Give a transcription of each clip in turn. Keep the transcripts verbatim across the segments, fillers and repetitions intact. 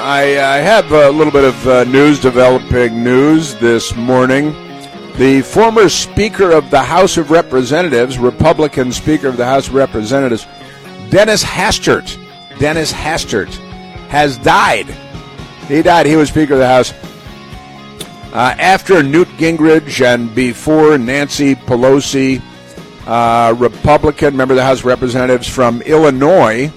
I, I have a little bit of uh, news, developing news this morning. The former Speaker of the House of Representatives, Republican Speaker of the House of Representatives, Dennis Hastert, Dennis Hastert, has died. He died. He was Speaker of the House uh, after Newt Gingrich and before Nancy Pelosi, uh, Republican, member of the House of Representatives from Illinois,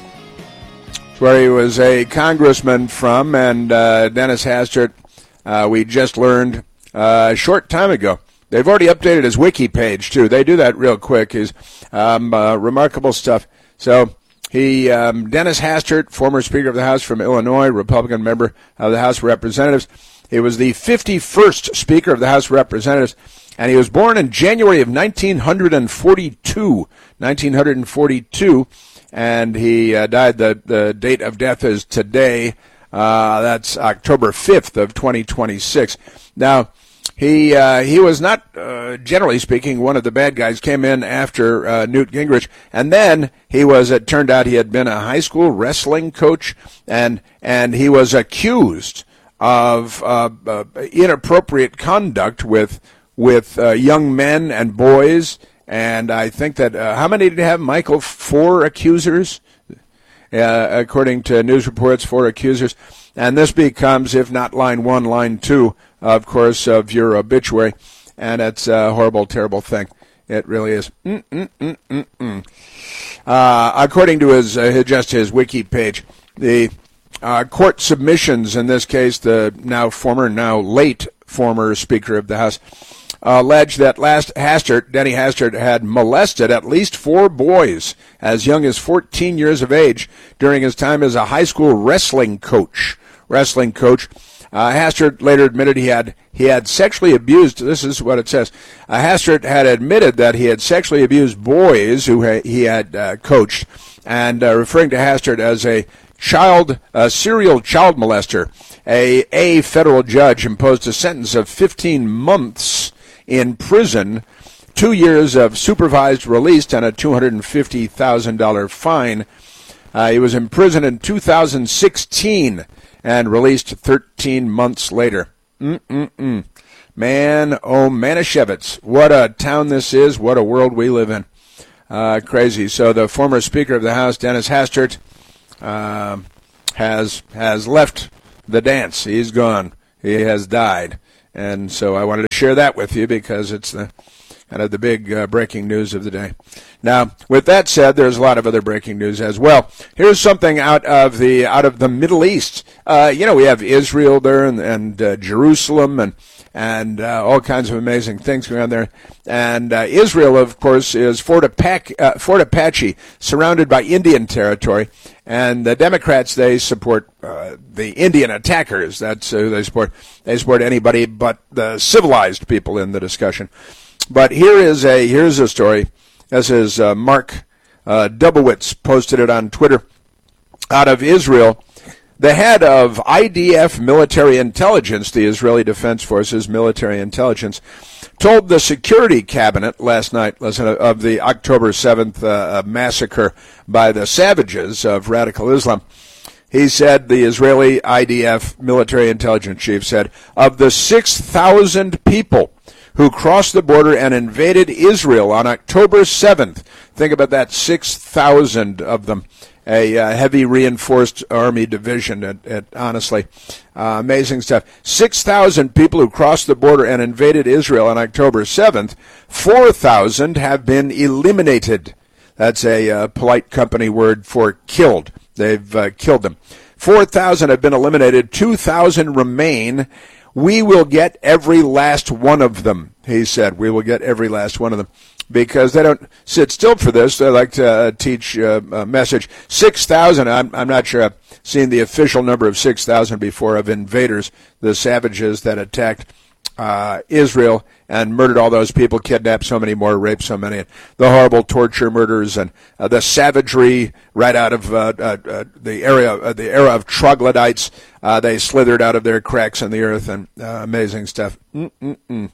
where he was a congressman from, and uh, Dennis Hastert, uh, we just learned uh, a short time ago. They've already updated his wiki page, too. They do that real quick. He's um, uh, remarkable stuff. So he, um, Dennis Hastert, former Speaker of the House from Illinois, Republican member of the House of Representatives. He was the fifty-first Speaker of the House of Representatives, and he was born in January of nineteen forty-two. nineteen forty-two. And he uh, died, the, the date of death is today. Uh, that's October fifth of twenty twenty-six. Now, he uh, he was not, uh, generally speaking, one of the bad guys. Came in after uh, Newt Gingrich. And then he was, it turned out he had been a high school wrestling coach, and and he was accused of uh, uh, inappropriate conduct with, with uh, young men and boys. And I think that, uh, how many did he have, Michael? Four accusers, uh, according to news reports, four accusers. And this becomes, if not line one, line two, of course, of your obituary. And it's a horrible, terrible thing. It really is. Mm-mm-mm-mm-mm. Uh, according to his, uh, just his wiki page, the uh, court submissions, in this case, the now former, now late former Speaker of the House, alleged that last Hastert, Denny Hastert, had molested at least four boys as young as fourteen years of age during his time as a high school wrestling coach. Wrestling coach. Uh, Hastert later admitted he had he had sexually abused. This is what it says. Uh, Hastert had admitted that he had sexually abused boys who ha- he had uh, coached, and uh, referring to Hastert as a child, a serial child molester. A a federal judge imposed a sentence of fifteen months in prison, two years of supervised release, and a two hundred fifty thousand dollars fine. Uh, he was imprisoned in two thousand sixteen and released thirteen months later. Mm-mm-mm. Man, oh, Manischewitz, what a town this is, what a world we live in. Uh, crazy. So the former Speaker of the House, Dennis Hastert, uh, has has left the dance. He's gone. He has died. And so I wanted to share that with you because it's the kind of the big uh, breaking news of the day. Now, with that said, there's a lot of other breaking news as well. Here's something out of the out of the Middle East. Uh, you know, we have Israel there and, and uh, Jerusalem and and uh, all kinds of amazing things going on there. And uh, Israel, of course, is Fort Apache, uh, Fort Apache, surrounded by Indian territory. And the Democrats, they support uh, the Indian attackers. That's who they support. They support anybody but the civilized people in the discussion. But here is a here's a story. This is uh, Mark uh, Dubowitz posted it on Twitter. Out of Israel, the head of I D F military intelligence, the Israeli Defense Forces military intelligence, told the Security Cabinet last night, listen, of the October seventh uh, massacre by the savages of radical Islam. He said, the Israeli I D F military intelligence chief said, of the six thousand people who crossed the border and invaded Israel on October seventh, think about that, six thousand of them, a uh, heavy reinforced army division, it, it, honestly. Uh, amazing stuff. six thousand people who crossed the border and invaded Israel on October seventh, four thousand have been eliminated. That's a uh, polite company word for killed. They've uh, killed them. four thousand have been eliminated. two thousand remain. We will get every last one of them, he said. We will get every last one of them. Because they don't sit still for this. They like to uh, teach uh, a message. six thousand, I'm, I'm not sure I've seen the official number of six thousand before of invaders, the savages that attacked uh, Israel and murdered all those people, kidnapped so many more, raped so many, the horrible torture murders and uh, the savagery right out of uh, uh, uh, the area, uh, the era of troglodytes. Uh, they slithered out of their cracks in the earth, and uh, amazing stuff. Mm-mm-mm.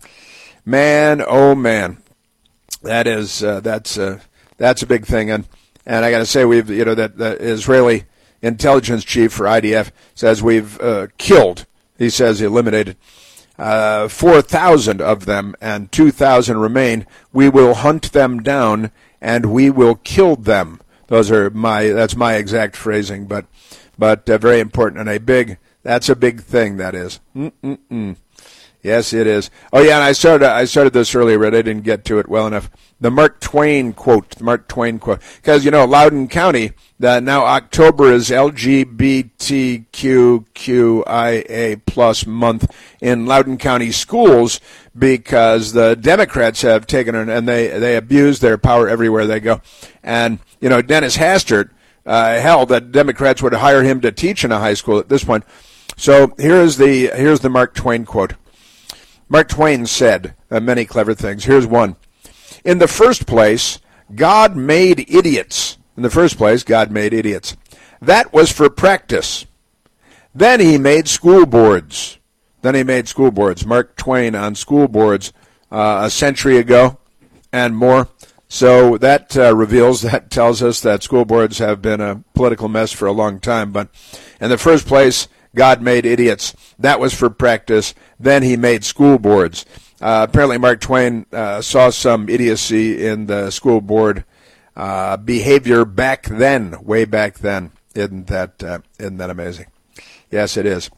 Man, oh man. That is uh, that's uh, that's a big thing, and and I got to say we've you know that the Israeli intelligence chief for I D F, says we've uh, killed, he says eliminated, uh, four thousand of them and two thousand remain. We will hunt them down and we will kill them. Those are my, that's my exact phrasing, but, but uh, very important and a big, that's a big thing, that is. Mm-mm-mm. Yes, it is. Oh, yeah, and I started I started this earlier, but I didn't get to it well enough. The Mark Twain quote, the Mark Twain quote. Because, you know, Loudoun County, uh, now October is L G B T Q Q I A plus month in Loudoun County schools because the Democrats have taken it and they, they abuse their power everywhere they go. And, you know, Dennis Hastert uh, held that Democrats would hire him to teach in a high school at this point. So here's the here's the Mark Twain quote. Mark Twain said uh, many clever things. Here's one. In the first place, God made idiots. In the first place, God made idiots. That was for practice. Then he made school boards. Then he made school boards. Mark Twain on school boards uh, a century ago and more. So that uh, reveals, that tells us that school boards have been a political mess for a long time. But in the first place, God made idiots. That was for practice. Then he made school boards. Uh, apparently Mark Twain uh, saw some idiocy in the school board uh, behavior back then, way back then. Isn't that, uh, isn't that amazing? Yes, it is.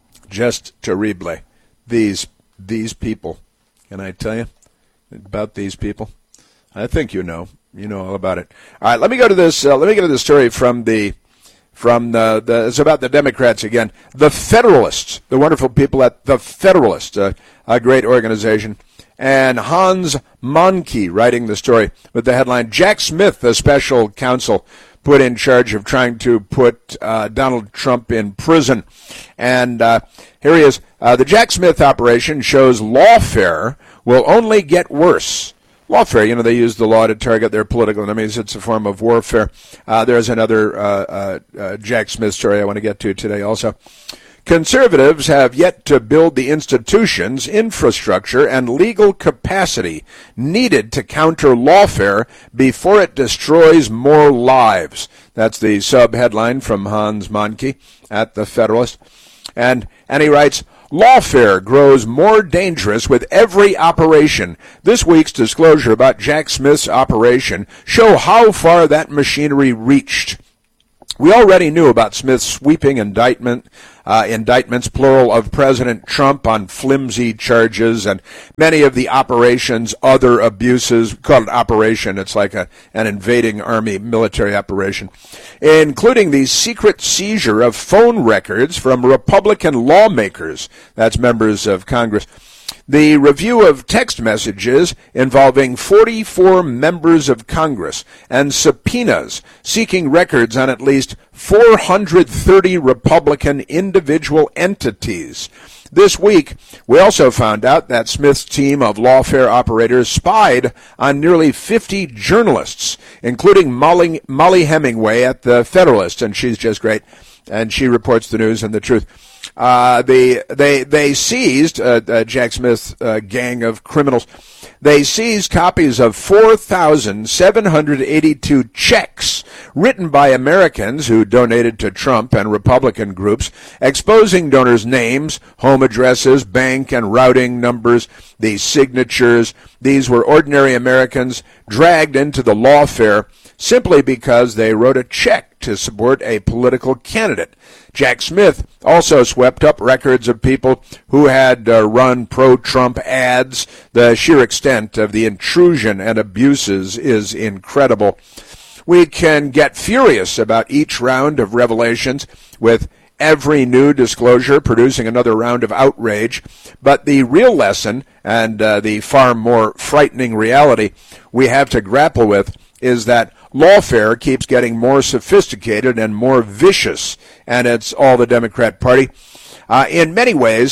Just terrible. These, these people. Can I tell you about these people? I think you know. You know all about it. All right, let me go to this, uh, let me go to the story from the From the, the, it's about the Democrats again. The Federalists, the wonderful people at the Federalists, uh, a great organization. And Hans Moncke writing the story with the headline, Jack Smith, the special counsel, put in charge of trying to put uh, Donald Trump in prison. And uh, here he is. Uh, the Jack Smith operation shows lawfare will only get worse. Lawfare, you know, they use the law to target their political enemies. It's a form of warfare. Uh, there's another uh, uh, uh, Jack Smith story I want to get to today also. Conservatives have yet to build the institutions, infrastructure, and legal capacity needed to counter lawfare before it destroys more lives. That's the sub-headline from Hans Moncke at the Federalist. And, and he writes, lawfare grows more dangerous with every operation. This week's disclosure about Jack Smith's operation show how far that machinery reached. We already knew about Smith's sweeping indictment, uh, indictments, plural, of President Trump on flimsy charges and many of the operation's other abuses. We call it operation. It's like a, an invading army military operation, including the secret seizure of phone records from Republican lawmakers. That's members of Congress. The review of text messages involving forty-four members of Congress and subpoenas seeking records on at least four hundred thirty Republican individual entities. This week, we also found out that Smith's team of lawfare operators spied on nearly fifty journalists, including Molly, Molly Hemingway at the Federalist, and she's just great, and she reports the news and the truth. Uh, they, they, they seized, uh, uh, Jack Smith's uh, gang of criminals, they seized copies of four thousand seven hundred eighty-two checks written by Americans who donated to Trump and Republican groups, exposing donors' names, home addresses, bank and routing numbers, the signatures. These were ordinary Americans dragged into the lawfare simply because they wrote a check to support a political candidate. Jack Smith also swept up records of people who had uh, run pro-Trump ads. The sheer extent of the intrusion and abuses is incredible. We can get furious about each round of revelations, with every new disclosure producing another round of outrage. But the real lesson, and uh, the far more frightening reality we have to grapple with, is that lawfare keeps getting more sophisticated and more vicious, and it's all the Democrat Party. Uh, in many ways,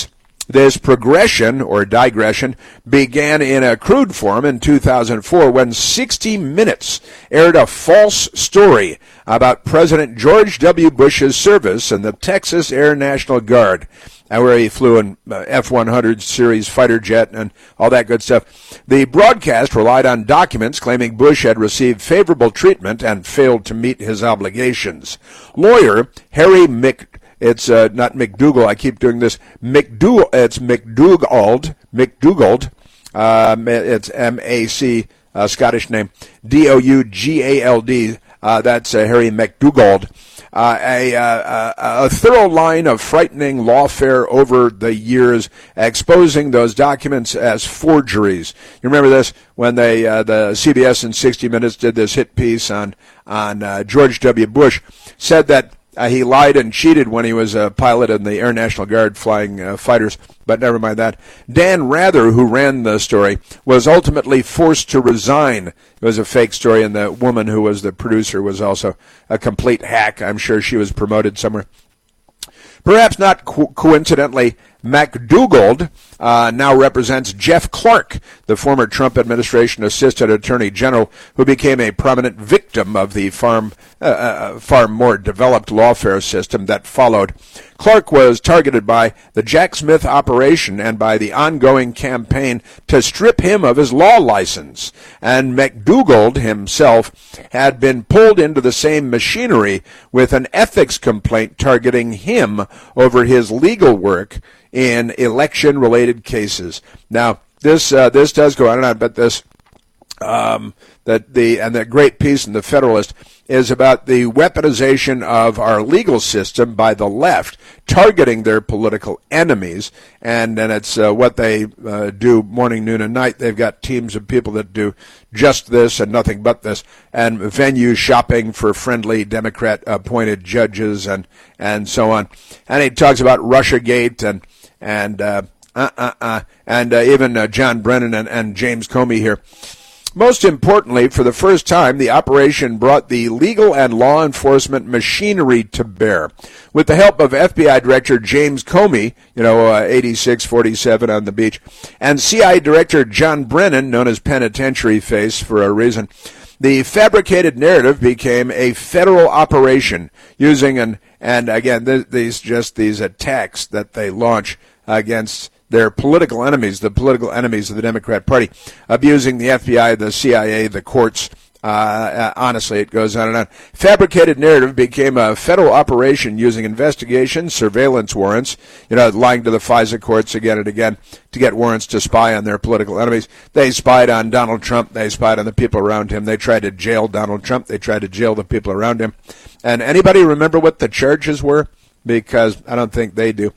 This progression, or digression, began in a crude form in two thousand four when sixty minutes aired a false story about President George W. Bush's service in the Texas Air National Guard, where he flew an F one hundred series fighter jet and all that good stuff. The broadcast relied on documents claiming Bush had received favorable treatment and failed to meet his obligations. Lawyer Harry Mc It's uh, not McDougal. I keep doing this. McDougal. It's McDougald. McDougald. Um, it's M A C, uh, Scottish name. D O U G A L D. Uh, that's uh, Harry McDougald. Uh, a, uh, a thorough line of frightening lawfare over the years, exposing those documents as forgeries. You remember this when they uh, the C B S and sixty minutes did this hit piece on on uh, George W. Bush, said that Uh, he lied and cheated when he was a pilot in the Air National Guard flying uh, fighters, but never mind that. Dan Rather, who ran the story, was ultimately forced to resign. It was a fake story, and the woman who was the producer was also a complete hack. I'm sure she was promoted somewhere. Perhaps not co- coincidentally, McDougald uh, now represents Jeff Clark, the former Trump administration assistant attorney general, who became a prominent victim of the farm, uh, uh, far more developed lawfare system that followed. Clark was targeted by the Jack Smith operation and by the ongoing campaign to strip him of his law license. And McDougald himself had been pulled into the same machinery with an ethics complaint targeting him over his legal work in election-related cases. Now, this uh, this does go on and on, but this um, that the and the great piece in the Federalist is about the weaponization of our legal system by the left, targeting their political enemies, and and it's uh, what they uh, do morning, noon, and night. They've got teams of people that do just this and nothing but this, and venue shopping for friendly Democrat-appointed judges and and so on. And he talks about Russiagate and and uh, uh, uh, uh, and uh, even uh, John Brennan and, and James Comey here. Most importantly, for the first time, the operation brought the legal and law enforcement machinery to bear. With the help of F B I Director James Comey, you know, uh, eighty-six forty-seven on the beach, and C I A Director John Brennan, known as Penitentiary Face for a reason, the fabricated narrative became a federal operation using an, and again, th- these just these attacks that they launch against their political enemies, the political enemies of the Democrat Party, abusing the F B I, the C I A, the courts. Uh, honestly, it goes on and on. Fabricated narrative became a federal operation using investigations, surveillance warrants, you know, lying to the FISA courts again and again to get warrants to spy on their political enemies. They spied on Donald Trump. They spied on the people around him. They tried to jail Donald Trump. They tried to jail the people around him. And anybody remember what the charges were? Because I don't think they do.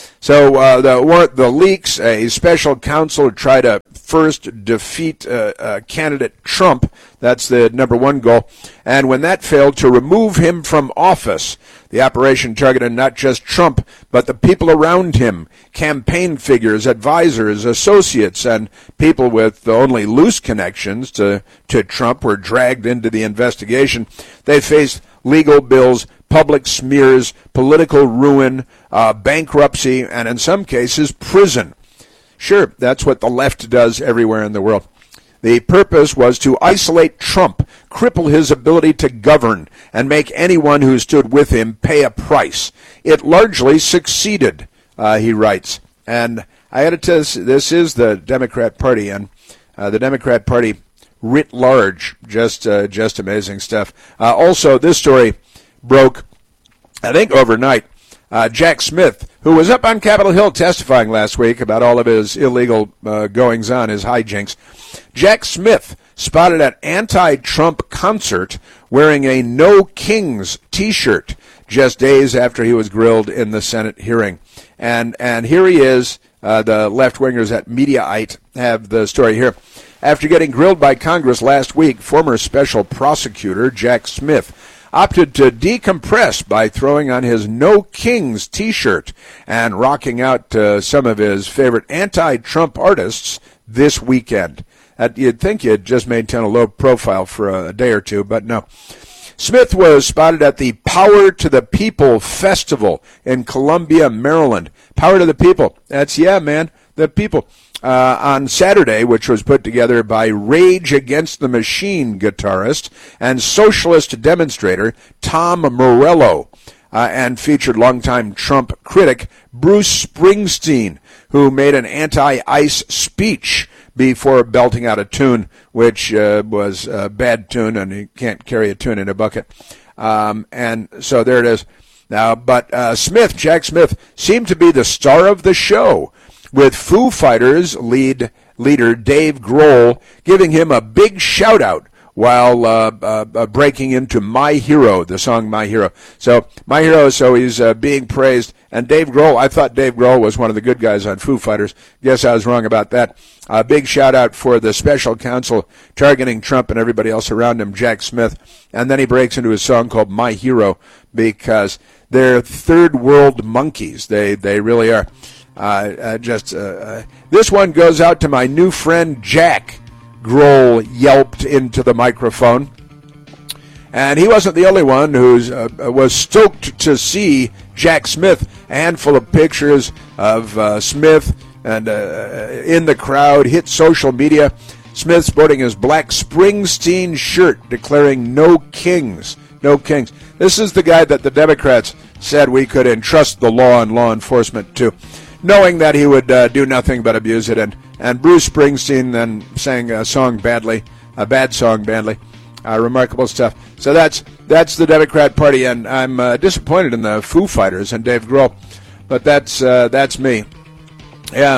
So uh, the the leaks, a special counsel tried to first defeat uh, uh, candidate Trump. That's the number one goal. And when that failed, to remove him from office. The operation targeted not just Trump, but the people around him, campaign figures, advisors, associates, and people with only loose connections to, to Trump were dragged into the investigation. They faced legal bills, public smears, political ruin, uh, bankruptcy, and in some cases, prison. Sure, that's what the left does everywhere in the world. The purpose was to isolate Trump, cripple his ability to govern, and make anyone who stood with him pay a price. It largely succeeded, uh, he writes. And I got to tell you, this is the Democrat Party, and uh, the Democrat Party writ large, just uh, just amazing stuff. Uh, also, this story broke, I think, overnight. Uh, Jack Smith, who was up on Capitol Hill testifying last week about all of his illegal uh, goings-on, his hijinks. Jack Smith spotted at anti-Trump concert wearing a No Kings T-shirt just days after he was grilled in the Senate hearing. And and here he is. Uh, the left-wingers at Mediaite have the story here. After getting grilled by Congress last week, former special prosecutor Jack Smith opted to decompress by throwing on his No Kings T-shirt and rocking out to some of his favorite anti-Trump artists this weekend. Uh, you'd think you'd just maintain a low profile for a day or two, but no. Smith was spotted at the Power to the People Festival in Columbia, Maryland. Power to the People. That's, yeah, man, the people. Uh, on Saturday, which was put together by Rage Against the Machine guitarist and socialist demonstrator Tom Morello, uh, and featured longtime Trump critic Bruce Springsteen, who made an anti-ICE speech before belting out a tune, which uh, was a bad tune, and you can't carry a tune in a bucket. Um, and so there it is. Now, but uh, Smith, Jack Smith, seemed to be the star of the show, with Foo Fighters lead leader Dave Grohl giving him a big shout-out while uh, uh, uh, breaking into My Hero, the song My Hero. So, My Hero, so he's uh, being praised. And Dave Grohl, I thought Dave Grohl was one of the good guys on Foo Fighters. Guess I was wrong about that. A uh, big shout-out for the special counsel targeting Trump and everybody else around him, Jack Smith. And then he breaks into a song called My Hero because they're third world monkeys. They, they really are. Uh, uh, just uh, uh, this one goes out to my new friend Jack. Grohl yelped into the microphone, and he wasn't the only one who uh, was stoked to see Jack Smith. A handful of pictures of uh, Smith and uh, in the crowd hit social media. Smith sporting his black Springsteen shirt, declaring "No kings, no kings." This is the guy that the Democrats said we could entrust the law and law enforcement to, knowing that he would uh, do nothing but abuse it. And, and Bruce Springsteen then sang a song badly, a bad song badly. Uh, remarkable stuff. So that's that's the Democrat Party, and I'm uh, disappointed in the Foo Fighters and Dave Grohl, but that's uh, that's me. Yeah.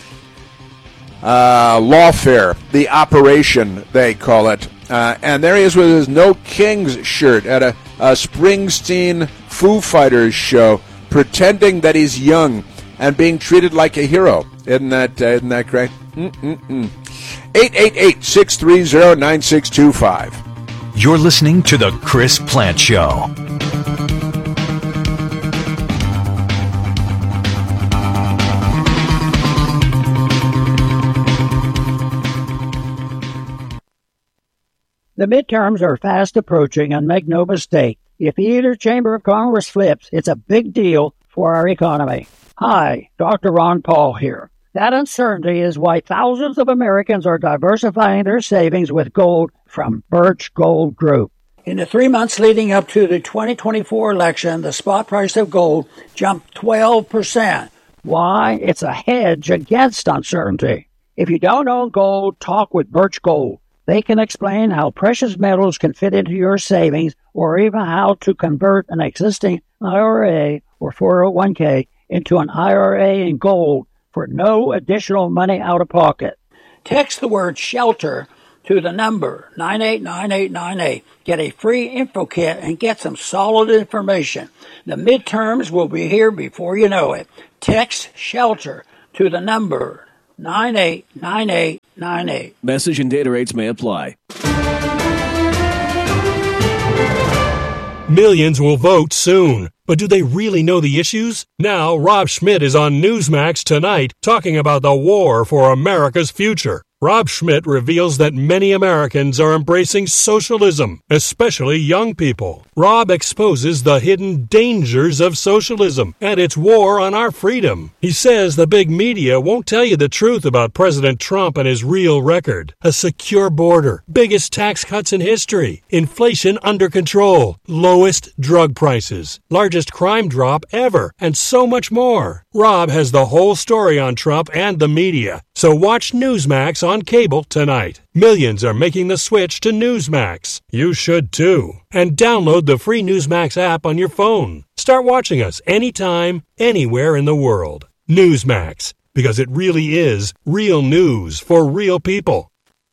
Uh, Lawfare, the operation, they call it. Uh, and there he is with his No Kings shirt at a, a Springsteen Foo Fighters show, pretending that he's young and being treated like a hero. Isn't that, uh, isn't that great? Mm-mm-mm. eight eight eight, six three zero, nine six two five. You're listening to The Chris Plante Show. The midterms are fast approaching, and make no mistake, if either chamber of Congress flips, it's a big deal for our economy. Hi, Doctor Ron Paul here. That uncertainty is why thousands of Americans are diversifying their savings with gold from Birch Gold Group. In the three months leading up to the twenty twenty-four election, the spot price of gold jumped twelve percent. Why? It's a hedge against uncertainty. If you don't own gold, talk with Birch Gold. They can explain how precious metals can fit into your savings, or even how to convert an existing I R A or four oh one k into an I R A in gold for no additional money out of pocket. Text the word SHELTER to the number nine eight nine eight nine eight. Get a free info kit and get some solid information. The midterms will be here before you know it. Text SHELTER to the number nine eight nine eight nine eight. Message and data rates may apply. Millions will vote soon. But do they really know the issues? Now, Rob Schmidt is on Newsmax tonight talking about the war for America's future. Rob Schmidt reveals that many Americans are embracing socialism, especially young people. Rob exposes the hidden dangers of socialism and its war on our freedom. He says the big media won't tell you the truth about President Trump and his real record. A secure border, biggest tax cuts in history, inflation under control, lowest drug prices, largest crime drop ever, and so much more. Rob has the whole story on Trump and the media. So watch Newsmax on cable tonight. Millions are making the switch to Newsmax. You should too. And download the free Newsmax app on your phone. Start watching us anytime, anywhere in the world. Newsmax, because it really is real news for real people.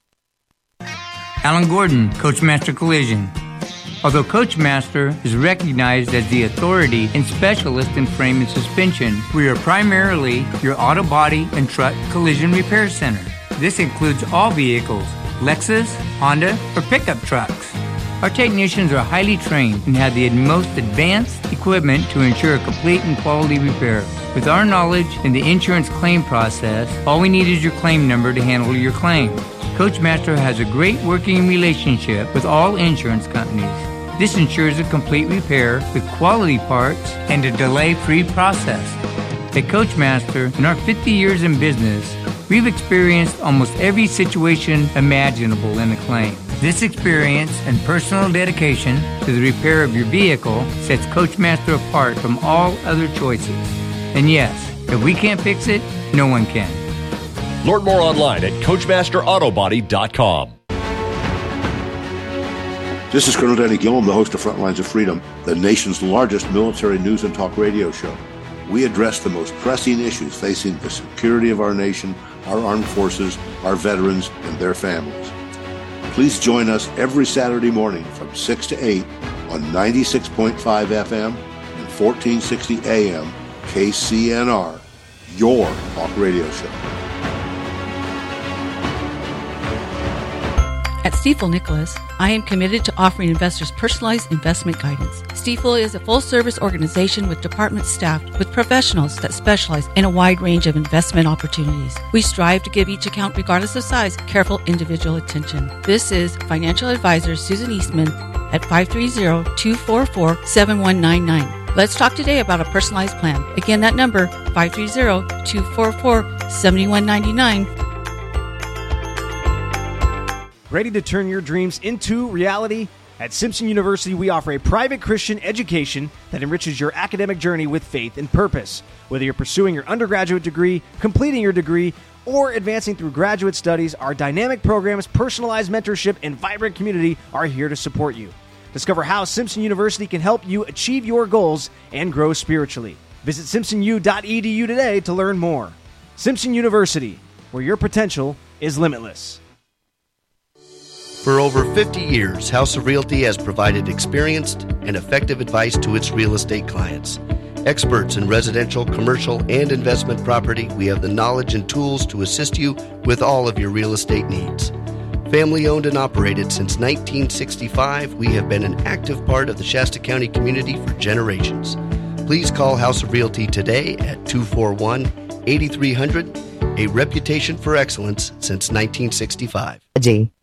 Alan Gordon, Coachmaster Collision. Although Coachmaster is recognized as the authority and specialist in frame and suspension, we are primarily your auto body and truck collision repair center. This includes all vehicles, Lexus, Honda, or pickup trucks. Our technicians are highly trained and have the most advanced equipment to ensure a complete and quality repair. With our knowledge in the insurance claim process, all we need is your claim number to handle your claim. Coachmaster has a great working relationship with all insurance companies. This ensures a complete repair with quality parts and a delay-free process. At Coachmaster, in our fifty years in business, we've experienced almost every situation imaginable in a claim. This experience and personal dedication to the repair of your vehicle sets Coachmaster apart from all other choices. And yes, if we can't fix it, no one can. Learn more online at Coachmaster Auto Body dot com. This is Colonel Danny Gillum, the host of Frontlines of Freedom, the nation's largest military news and talk radio show. We address the most pressing issues facing the security of our nation, our armed forces, our veterans, and their families. Please join us every Saturday morning from six to eight on ninety-six point five F M and fourteen sixty A M K C N R, your talk radio show. At Stifel Nicholas, I am committed to offering investors personalized investment guidance. Stifel is a full-service organization with departments staffed with professionals that specialize in a wide range of investment opportunities. We strive to give each account, regardless of size, careful individual attention. This is financial advisor Susan Eastman at five three zero, two four four, seven one nine nine. Let's talk today about a personalized plan. Again, that number, five three zero, two four four, seven one nine nine. Ready to turn your dreams into reality? At Simpson University, we offer a private Christian education that enriches your academic journey with faith and purpose. Whether you're pursuing your undergraduate degree, completing your degree, or advancing through graduate studies, our dynamic programs, personalized mentorship, and vibrant community are here to support you. Discover how Simpson University can help you achieve your goals and grow spiritually. Visit simpson u dot e d u today to learn more. Simpson University, where your potential is limitless. For over fifty years, House of Realty has provided experienced and effective advice to its real estate clients. Experts in residential, commercial, and investment property, we have the knowledge and tools to assist you with all of your real estate needs. Family owned and operated since nineteen sixty-five, we have been an active part of the Shasta County community for generations. Please call House of Realty today at two four one, eight three zero zero, a reputation for excellence since nineteen sixty-five. G.